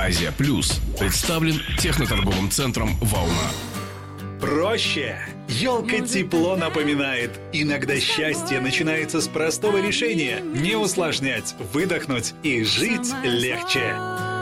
Азия Плюс представлен техноторговым центром «Волна». Проще. Ёлка тепло напоминает. Иногда счастье начинается с простого решения. Не усложнять, выдохнуть и жить легче.